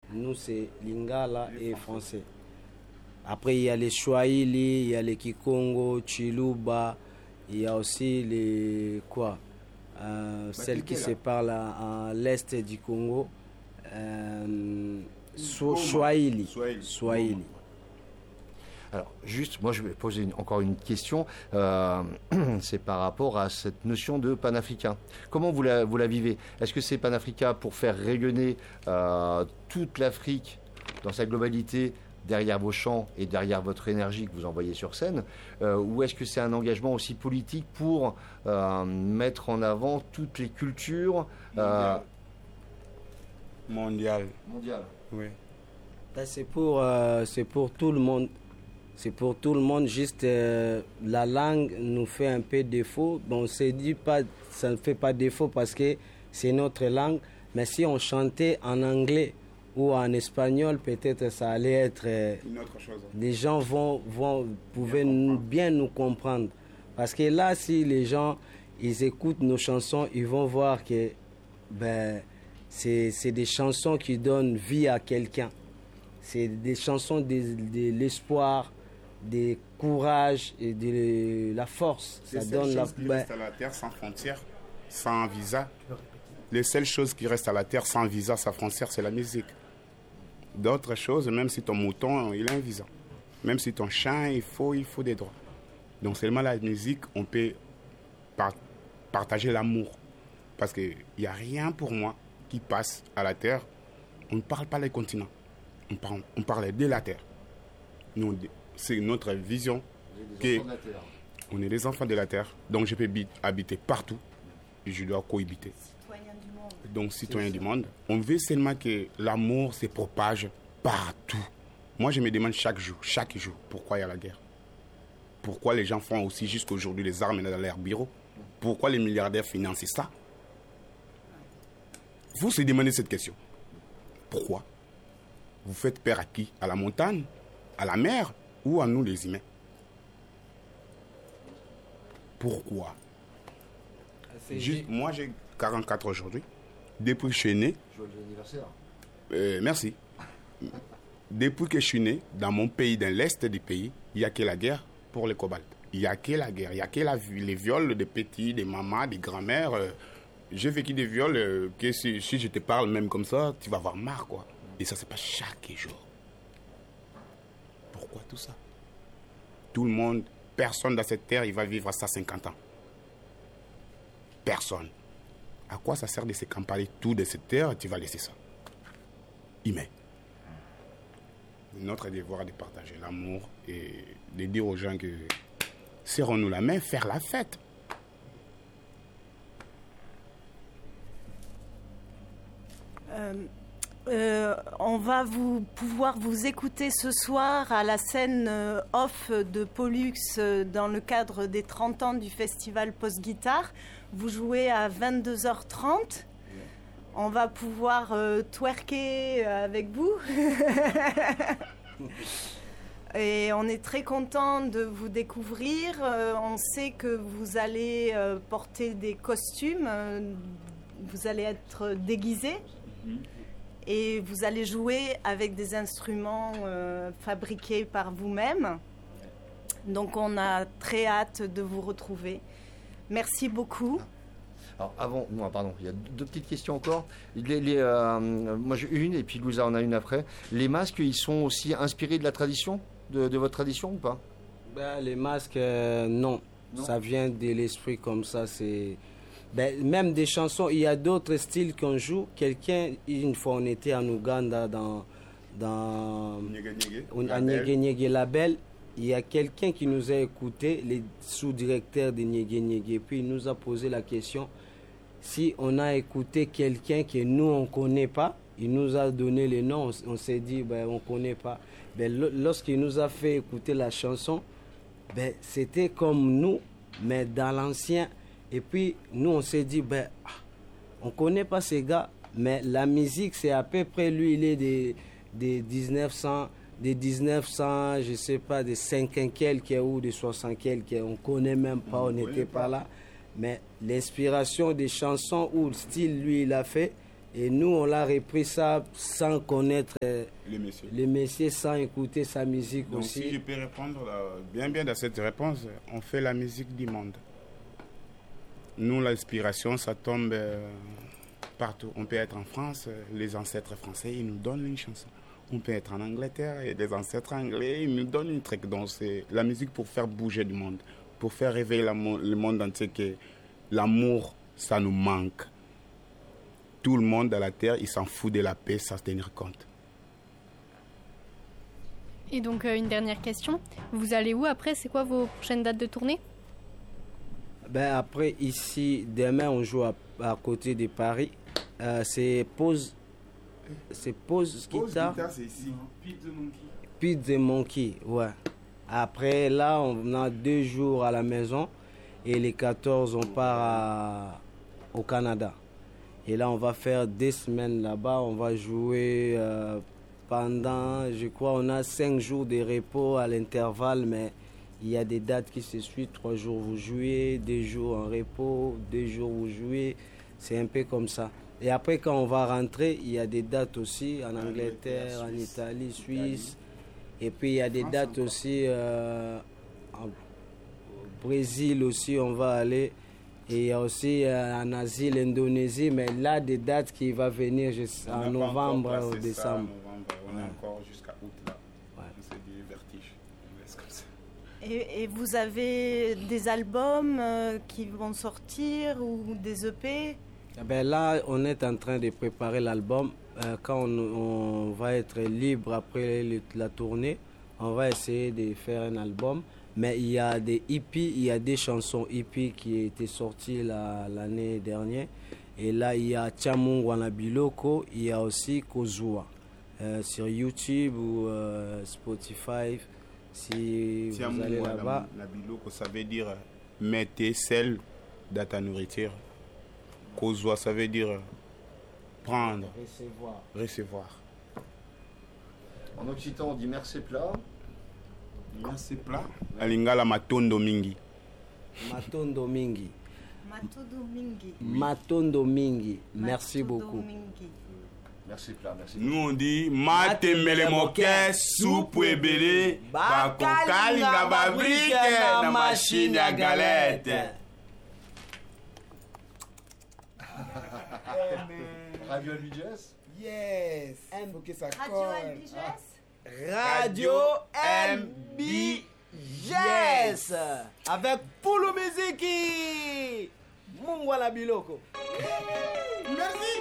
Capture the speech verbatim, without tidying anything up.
Nous, c'est Lingala et français. Après, il y a les Swahili, il y a les Kikongo, Chiluba, il y a aussi les quoi euh, celles qui se parlent à, à l'est du Congo. Euh, Swahili. Swahili. Swahili. Alors, juste, moi je vais poser une, encore une question, euh, c'est par rapport à cette notion de panafricain. Comment vous la, vous la vivez? Est-ce que c'est panafricain pour faire rayonner euh, toute l'Afrique dans sa globalité derrière vos chants et derrière votre énergie que vous envoyez sur scène, euh, ou est-ce que c'est un engagement aussi politique pour euh, mettre en avant toutes les cultures euh, mondiales? Mondiales. Oui. Ben, c'est pour, euh, c'est pour tout le monde. C'est pour tout le monde, juste euh, la langue nous fait un peu défaut. Bon, on ne se dit pas, ça ne fait pas défaut parce que c'est notre langue. Mais si on chantait en anglais ou en espagnol, peut-être ça allait être... Euh, une autre chose. Les gens vont, vont, pouvaient bien, nous, bien nous comprendre. Parce que là, si les gens, ils écoutent nos chansons, ils vont voir que ben, c'est, c'est des chansons qui donnent vie à quelqu'un. C'est des chansons de, de l'espoir, du courage et de la force. Ça donne la... qui restent à la terre sans frontières, sans visa. Les seules choses qui restent à la terre sans visa, sans frontières, c'est la musique. D'autres choses, même si ton mouton, il a un visa. Même si ton chien, il faut, il faut des droits. Donc seulement la musique, on peut par- partager l'amour. Parce qu'il n'y a rien pour moi qui passe à la terre. On ne parle pas les continents. On parle, on parle de la terre. Nous, c'est notre vision. Que on est des enfants de la terre. Donc je peux habiter partout. Et je dois cohabiter. Citoyen du monde. Donc citoyen du monde. On veut seulement que l'amour se propage partout. Moi je me demande chaque jour, chaque jour, pourquoi il y a la guerre? Pourquoi les gens font aussi jusqu'à aujourd'hui les armes dans leurs bureaux? Pourquoi les milliardaires financent ça? Vous se demandez cette question. Pourquoi? Vous faites peur à qui? À la montagne? À la mer? Ou à nous les humains? Pourquoi? Juste, moi j'ai quarante-quatre aujourd'hui. Depuis que je suis né... Joyeux anniversaire. Euh, merci. Depuis que je suis né, dans mon pays, dans l'est du pays, il n'y a que la guerre pour le cobalt. Il n'y a que la guerre. Il n'y a que la, les viols des petits, des mamans, des grand-mères. Euh, j'ai vécu des viols euh, que si, si je te parle même comme ça, tu vas avoir marre, quoi. Et ça, c'est pas chaque jour. Pourquoi tout ça? Tout le monde, personne dans cette terre, il va vivre à cent cinquante ans. Personne. À quoi ça sert de se campaner tout de cette terre? Tu vas laisser ça. Humain. Notre devoir est de partager l'amour et de dire aux gens que serrons-nous la main, faire la fête. Euh, euh, on va vous, pouvoir vous écouter ce soir à la scène euh, off de Pollux euh, dans le cadre des trente ans du festival Post-Guitare. Vous jouez à vingt-deux heures trente. On va pouvoir euh, twerker avec vous. Et on est très content de vous découvrir. Euh, on sait que vous allez euh, porter des costumes. Euh, vous allez être déguisés. Et vous allez jouer avec des instruments euh, fabriqués par vous-même. Donc on a très hâte de vous retrouver. Merci beaucoup. Alors avant, non, pardon, il y a deux petites questions encore. Les, les, euh, moi j'ai une et puis Louisa en a une après. Les masques, ils sont aussi inspirés de la tradition, de, de votre tradition ou pas? Ben, les masques, euh, non. non. Ça vient de l'esprit comme ça. C'est ben, même des chansons. Il y a d'autres styles qu'on joue. Quelqu'un, une fois, on était en Ouganda dans dans à Nyege Nyege Label. Il y a quelqu'un qui nous a écouté, le sous-directeur de Nyege Nyege, puis il nous a posé la question si on a écouté quelqu'un que nous on connaît pas. Il nous a donné les noms, on, on s'est dit ben on connaît pas. Ben lorsqu'il nous a fait écouter la chanson, ben c'était comme nous, mais dans l'ancien. Et puis nous on s'est dit ben on connaît pas ces gars, mais la musique c'est à peu près lui il est des des dix-neuf cents. Des dix-neuf cents, je sais pas, des cinquante quelques ou des soixante quelques, on connaît même pas, on n'était pas là. Mais l'inspiration des chansons ou le style, lui, il a fait, Et nous, on l'a repris ça sans connaître euh, Les messieurs. les messieurs, sans écouter sa musique Donc aussi. si je peux répondre euh, bien bien dans cette réponse, on fait la musique du monde. Nous, l'inspiration, ça tombe euh, partout. On peut être en France, euh, les ancêtres français, ils nous donnent une chanson. On peut être en Angleterre, et les ancêtres anglais, ils nous donnent une truc. Donc c'est la musique pour faire bouger du monde, pour faire réveiller la mo- le monde entier que l'amour, ça nous manque. Tout le monde à la terre, il s'en fout de la paix sans se tenir compte. Et donc, euh, une dernière question. Vous allez où après? C'est quoi vos prochaines dates de tournée? Ben après, ici, demain, on joue à, à côté de Paris. Euh, c'est pause. C'est pause guitare. c'est ici. Pete the Monkey, ouais. Après, là, on a deux jours à la maison. Et les quatorze, on part à- au Canada. Et là, on va faire des semaines là-bas. On va jouer euh, pendant, je crois, on a cinq jours de repos à l'intervalle, mais il y a des dates qui se suivent. Trois jours, vous jouez, deux jours en repos, deux jours, vous jouez. C'est un peu comme ça. Et après, quand on va rentrer, il y a des dates aussi en Angleterre, en Italie, Suisse. Et puis, il y a des dates aussi euh, en Brésil aussi, on va aller. Et il y a aussi euh, en Asie, l'Indonésie, mais là, des dates qui vont venir juste On en n'a pas novembre encore ou placé ça en décembre. novembre. On est Ouais. encore jusqu'à août là. Ouais. C'est du vertige. On laisse comme ça. Et, et vous avez des albums euh, qui vont sortir ou des E P? Eh ben là, on est en train de préparer l'album. Euh, quand on, on va être libre après le- la tournée, on va essayer de faire un album. Mais il y a des E P, il y a des chansons E P qui étaient sorties la- l'année dernière. Et là, il y a Tchamungu Wanabiloko, il y a aussi Kozua. Euh, sur YouTube ou euh, Spotify, si Tiens, vous allez moi, là-bas. La, la biloko, ça veut dire euh, mettez sel dans ta nourriture. Kozwa, ça veut dire euh, prendre, Recevoir. recevoir. En occitan, on dit merci plat. Merci plat. Alingala matondo mingi. Matondo Mingi. Matodo Mingi. Matondo Mingi. Merci Matodo beaucoup. Mingi. Merci plat, merci. Nous on dit matembele moke soupe ebele bakokalinga babrike na machine à galette. Radio L B J S. Yes. Faut que ça Radio colle. L B J S? Radio M B Yes avec Poulou Miziki Mungwala Biloko. Merci.